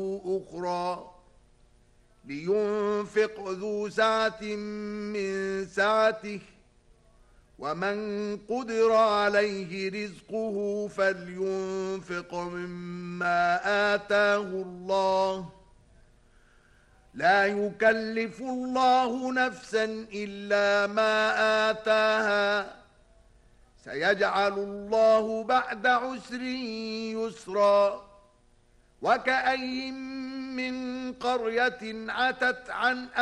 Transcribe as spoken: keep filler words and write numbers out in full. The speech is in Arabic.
أخرى لينفق ذو سعة من سعته ومن قدر عليه رزقه فلينفق مما آتاه الله لا يكلف الله نفسا إلا ما آتاها سيجعل الله بعد عسر يسرا وكأين من قرية عتت عن